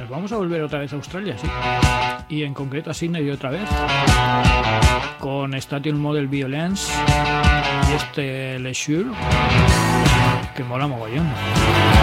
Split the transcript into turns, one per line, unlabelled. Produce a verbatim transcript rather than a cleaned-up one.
nos vamos a volver otra vez a Australia, sí. Y en concreto a Sydney otra vez. Con Station Model Violence y este Leisure, que mola mogollón.